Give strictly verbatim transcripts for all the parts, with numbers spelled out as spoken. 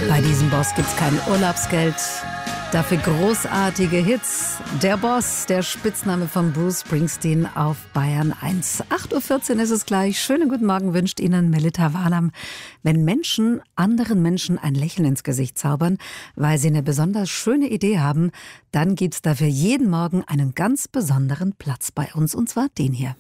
Bei diesem Boss gibt's kein Urlaubsgeld, dafür großartige Hits. Der Boss, der Spitzname von Bruce Springsteen auf Bayern eins. acht Uhr vierzehn ist es gleich. Schönen guten Morgen wünscht Ihnen Melita Walam. Wenn Menschen anderen Menschen ein Lächeln ins Gesicht zaubern, weil sie eine besonders schöne Idee haben, dann gibt's dafür jeden Morgen einen ganz besonderen Platz bei uns, und zwar den hier.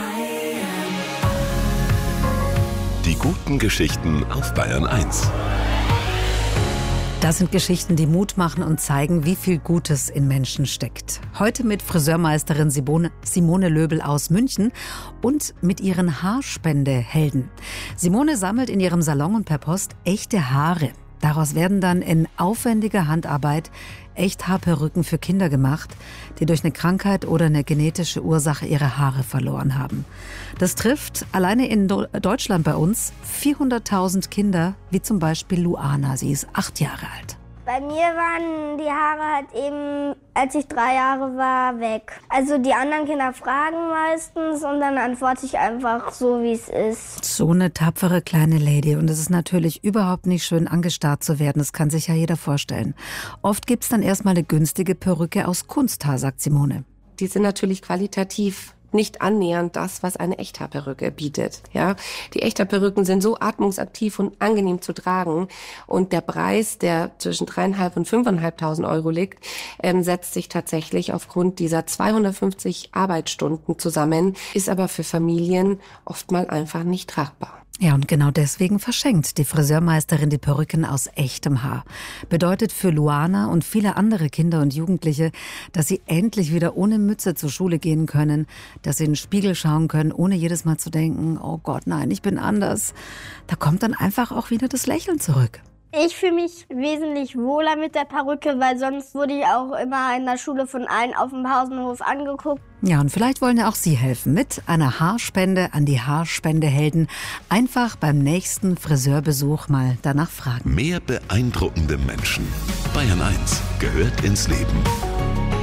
Die guten Geschichten auf Bayern eins. Das sind Geschichten, die Mut machen und zeigen, wie viel Gutes in Menschen steckt. Heute mit Friseurmeisterin Simone, Simone Löbel aus München und mit ihren Haarspende-Helden. Simone sammelt in ihrem Salon und per Post echte Haare. Daraus werden dann in aufwendiger Handarbeit Echthaarperücken für Kinder gemacht, die durch eine Krankheit oder eine genetische Ursache ihre Haare verloren haben. Das trifft alleine in Do- Deutschland bei uns vierhunderttausend Kinder, wie zum Beispiel Luana. Sie ist acht Jahre alt. Bei mir waren die Haare halt eben, als ich drei Jahre war, weg. Also die anderen Kinder fragen meistens und dann antworte ich einfach so, wie es ist. So eine tapfere kleine Lady. Und es ist natürlich überhaupt nicht schön, angestarrt zu werden. Das kann sich ja jeder vorstellen. Oft gibt's dann erstmal eine günstige Perücke aus Kunsthaar, sagt Simone. Die sind natürlich qualitativ nicht annähernd das, was eine Echthaarperücke bietet. Ja, die Echthaarperücken sind so atmungsaktiv und angenehm zu tragen. Und der Preis, der zwischen dreieinhalb und fünfeinhalbtausend Euro liegt, ähm, setzt sich tatsächlich aufgrund dieser zweihundertfünfzig Arbeitsstunden zusammen, ist aber für Familien oft mal einfach nicht tragbar. Ja, und genau deswegen verschenkt die Friseurmeisterin die Perücken aus echtem Haar. Bedeutet für Luana und viele andere Kinder und Jugendliche, dass sie endlich wieder ohne Mütze zur Schule gehen können, dass sie in den Spiegel schauen können, ohne jedes Mal zu denken, oh Gott, nein, ich bin anders. Da kommt dann einfach auch wieder das Lächeln zurück. Ich fühle mich wesentlich wohler mit der Perücke, weil sonst wurde ich auch immer in der Schule von allen auf dem Pausenhof angeguckt. Ja, und vielleicht wollen ja auch Sie helfen mit einer Haarspende an die Haarspende-Helden. Einfach beim nächsten Friseurbesuch mal danach fragen. Mehr beeindruckende Menschen. Bayern eins gehört ins Leben.